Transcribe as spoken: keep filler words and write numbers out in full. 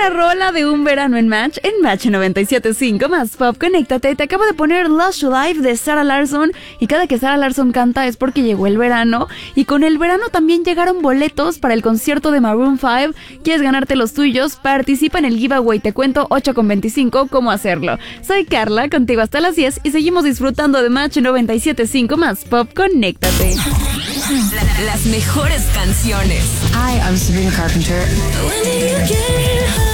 buena rola de un verano en Match, en Match noventa y siete punto cinco más Pop. Conéctate, te acabo de poner Lush Life de Sarah Larsson, y cada que Sarah Larsson canta es porque llegó el verano, y con el verano también llegaron boletos para el concierto de Maroon cinco. ¿Quieres ganarte los tuyos? Participa en el giveaway, te cuento ocho con veinticinco cómo hacerlo. Soy Carla, contigo hasta las diez, y seguimos disfrutando de Match noventa y siete punto cinco más Pop. Conéctate. Las mejores canciones. Hi, I'm Sabrina Carpenter. When did you get home?